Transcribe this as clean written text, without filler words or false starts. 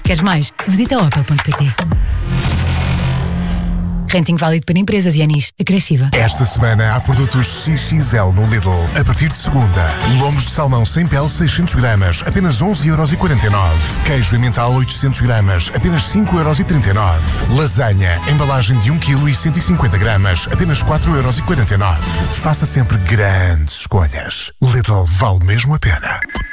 Queres mais? Visita opel.pt. Rating válido para empresas e anis. Acresciva. Esta semana há produtos XXL no Lidl. A partir de segunda. Lombos de salmão sem pele 600 gramas, apenas 11,49€. Queijo emmental 800 gramas, apenas 5,39€. Lasanha, embalagem de 1 kg e 150 gramas, apenas 4,49€. Faça sempre grandes escolhas. Lidl vale mesmo a pena.